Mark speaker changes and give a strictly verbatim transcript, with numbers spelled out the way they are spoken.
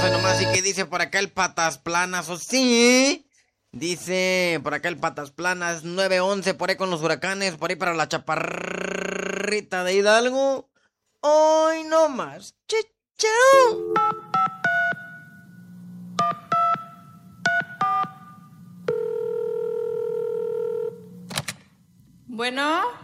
Speaker 1: nomás, hoy nomás. ¿Y qué dice por acá el Patas Planas? ¿O sí? Dice por acá el Patas Planas, nueve once por ahí con los huracanes, por ahí para la chaparrita de Hidalgo. Hoy nomás. Chao.
Speaker 2: Bueno.